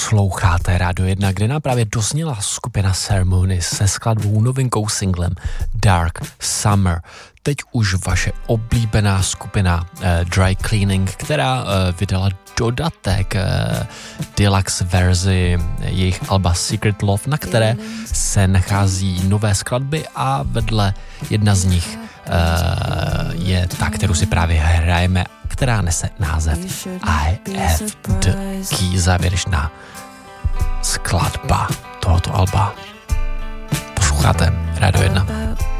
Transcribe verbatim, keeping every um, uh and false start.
Posloucháte Rádio jedna, kde nám právě dozněla skupina Ceremony se skladbou novinkou singlem Dark Summer. Teď už vaše oblíbená skupina uh, Dry Cleaning, která uh, vydala dodatek uh, deluxe verzi jejich alba Secret Love, na které se nachází nové skladby a vedle jedna z nich uh, je ta, kterou si právě hrajeme, která nese název I Have the Key, závěrečná skladba tohoto alba. Posloucháte Rádio jedna.